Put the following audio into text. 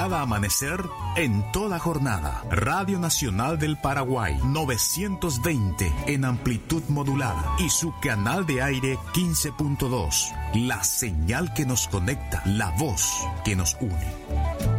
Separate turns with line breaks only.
cada amanecer, en toda jornada. Radio Nacional del Paraguay, 920 en amplitud modulada y su canal de aire 15.2. La señal que nos conecta, la voz que nos une.